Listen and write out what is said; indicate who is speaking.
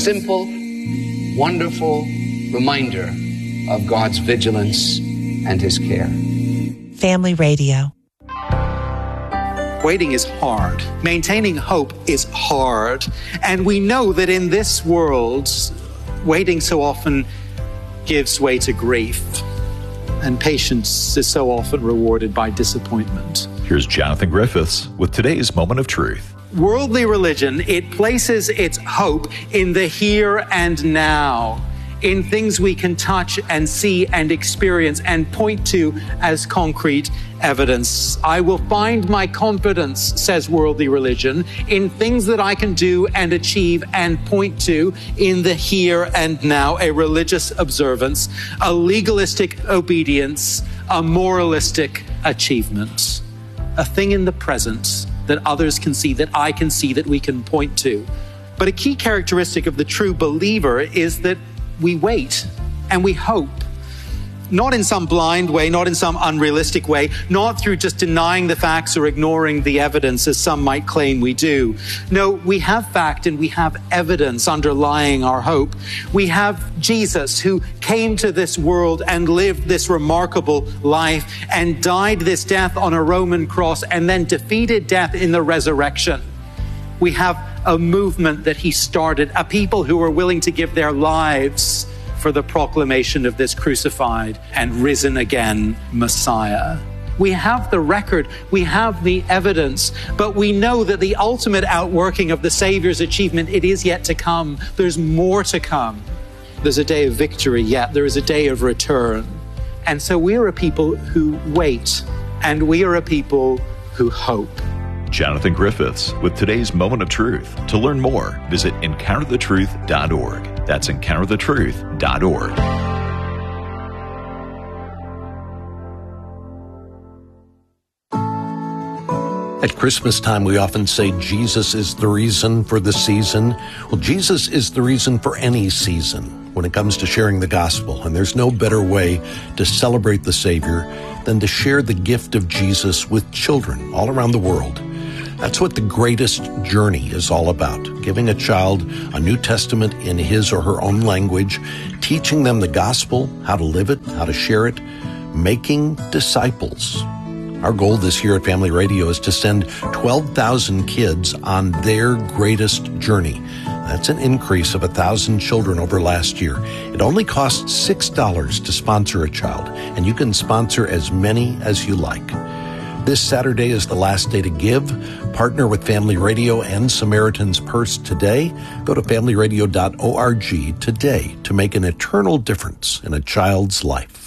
Speaker 1: Simple, wonderful reminder of God's vigilance and His care.
Speaker 2: Family Radio.
Speaker 3: Waiting is hard. Maintaining hope is hard. And we know that in this world, waiting so often gives way to grief. And patience is so often rewarded by disappointment.
Speaker 4: Here's Jonathan Griffiths with today's Moment of Truth.
Speaker 3: Worldly religion, it places its hope in the here and now, in things we can touch and see and experience and point to as concrete evidence. I will find my confidence, says worldly religion, in things that I can do and achieve and point to in the here and now, a religious observance, a legalistic obedience, a moralistic achievement, a thing in the present that others can see, that I can see, that we can point to. But a key characteristic of the true believer is that we wait and we hope. Not in some blind way, not in some unrealistic way, not through just denying the facts or ignoring the evidence as some might claim we do. No, we have fact and we have evidence underlying our hope. We have Jesus, who came to this world and lived this remarkable life and died this death on a Roman cross and then defeated death in the resurrection. We have a movement that he started, a people who are willing to give their lives for the proclamation of this crucified and risen again Messiah. We have the record, we have the evidence, but we know that the ultimate outworking of the Savior's achievement, it is yet to come. There's more to come. There's a day of victory yet. There is a day of return. And so we are a people who wait, and we are a people who hope.
Speaker 4: Jonathan Griffiths with today's Moment of Truth. To learn more, visit EncounterTheTruth.org. That's EncounterTheTruth.org.
Speaker 5: At Christmas time, we often say Jesus is the reason for the season. Well, Jesus is the reason for any season when it comes to sharing the gospel. And there's no better way to celebrate the Savior than to share the gift of Jesus with children all around the world. That's what the Greatest Journey is all about, giving a child a New Testament in his or her own language, teaching them the gospel, how to live it, how to share it, making disciples. Our goal this year at Family Radio is to send 12,000 kids on their greatest journey. That's an increase of 1,000 children over last year. It only costs $6 to sponsor a child, and you can sponsor as many as you like. This Saturday is the last day to give. Partner with Family Radio and Samaritan's Purse today. Go to familyradio.org today to make an eternal difference in a child's life.